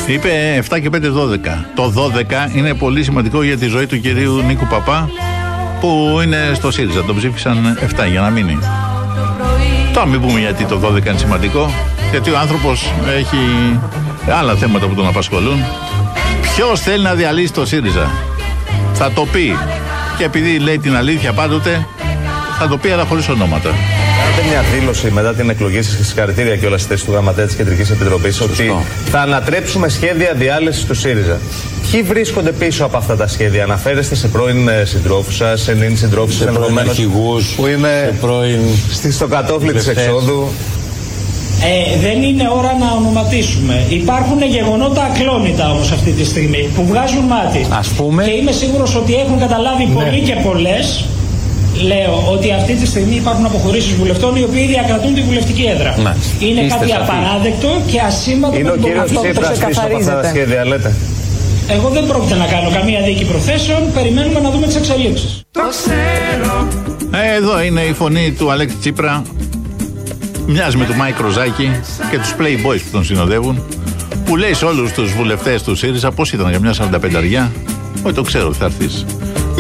Είπε 7 και 5 12. Το 12 είναι πολύ σημαντικό για τη ζωή του κυρίου Νίκου Παπά, που είναι στο ΣΥΡΙΖΑ. Τον ψήφισαν 7 για να μείνει. Τώρα μην πούμε γιατί το 12 είναι σημαντικό. Γιατί ο άνθρωπος έχει άλλα θέματα που τον απασχολούν. Ποιος θέλει να διαλύσει το ΣΥΡΙΖΑ? Θα το πει. Και επειδή λέει την αλήθεια πάντοτε, θα το πει, αλλά χωρίς ονόματα. Κάνετε μια δήλωση μετά την εκλογή σας και συγχαρητήρια και όλα στη θέση του Γραμματέα της Κεντρικής Επιτροπής ότι θα ανατρέψουμε σχέδια διάλυσης του ΣΥΡΙΖΑ. Ποιοι βρίσκονται πίσω από αυτά τα σχέδια? Αναφέρεστε σε πρώην συντρόφους σας, σε νυν συντρόφους σας, ενδεχομένως που είναι στο κατόφλι της εξόδου. Δεν είναι ώρα να ονοματίσουμε. Υπάρχουν γεγονότα ακλόνητα όμως αυτή τη στιγμή που βγάζουν μάτι. Ας πούμε. Και είμαι σίγουρος ότι έχουν καταλάβει πολλοί και πολλές. Λέω ότι αυτή τη στιγμή υπάρχουν αποχωρήσεις βουλευτών οι οποίοι διακρατούν τη βουλευτική έδρα. Είναι κάτι απαράδεκτο και ασήμαντο. Είναι ο κύριος Τσίπρας πίσω από αυτά τα σχέδια, λέτε? Εγώ δεν πρόκειται να κάνω καμία δίκη προθέσεων. Περιμένουμε να δούμε τις εξελίξεις. Εδώ είναι η φωνή του Αλέξη Τσίπρα. Μοιάζει με του Μάικ Ροζάκη και τους Playboys που τον συνοδεύουν, που λέει σε όλους τους βουλευτές του ΣΥΡΙΖΑ, πώς ήταν για μια 45αριά, όχι το ξέρω ότι θα έρθεις.